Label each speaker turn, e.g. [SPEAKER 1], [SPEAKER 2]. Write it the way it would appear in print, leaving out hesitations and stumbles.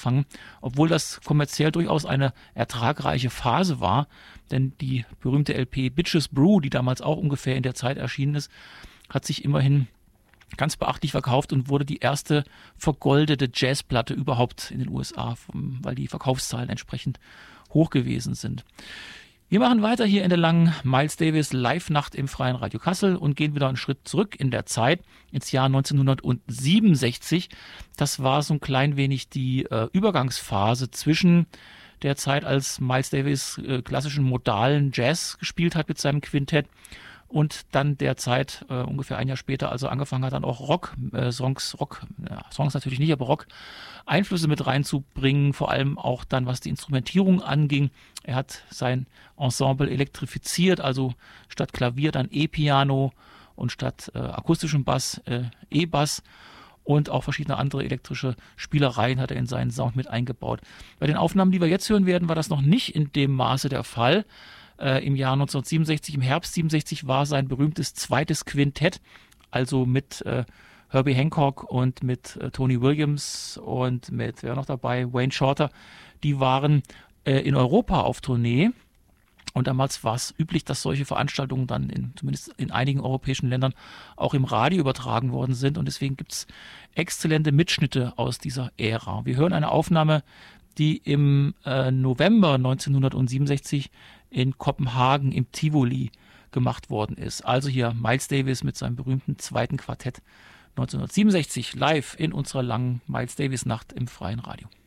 [SPEAKER 1] fangen, obwohl das kommerziell durchaus eine ertragreiche Phase war, denn die berühmte LP Bitches Brew, die damals auch ungefähr in der Zeit erschienen ist, hat sich immerhin ganz beachtlich verkauft und wurde die erste vergoldete Jazzplatte überhaupt in den USA, weil die Verkaufszahlen entsprechend hoch gewesen sind. Wir machen weiter hier in der langen Miles Davis Live-Nacht im Freien Radio Kassel und gehen wieder einen Schritt zurück in der Zeit, ins Jahr 1967. Das war so ein klein wenig die Übergangsphase zwischen der Zeit, als Miles Davis klassischen modalen Jazz gespielt hat mit seinem Quintett und dann der Zeit ungefähr ein Jahr später, also angefangen hat, dann auch Songs natürlich nicht, aber Rock-Einflüsse mit reinzubringen, vor allem auch dann, was die Instrumentierung anging. Er hat sein Ensemble elektrifiziert, also statt Klavier dann E-Piano und statt akustischem Bass E-Bass und auch verschiedene andere elektrische Spielereien hat er in seinen Sound mit eingebaut. Bei den Aufnahmen, die wir jetzt hören werden, war das noch nicht in dem Maße der Fall. Im Jahr 1967, im Herbst 67, war sein berühmtes zweites Quintett, also mit Herbie Hancock und mit Tony Williams und mit, wer noch dabei, Wayne Shorter, die waren in Europa auf Tournee. Und damals war es üblich, dass solche Veranstaltungen dann zumindest in einigen europäischen Ländern auch im Radio übertragen worden sind. Und deswegen gibt es exzellente Mitschnitte aus dieser Ära. Wir hören eine Aufnahme, die im November 1967 in Kopenhagen im Tivoli gemacht worden ist. Also hier Miles Davis mit seinem berühmten zweiten Quartett 1967 live in unserer langen Miles Davis Nacht im Freien Radio.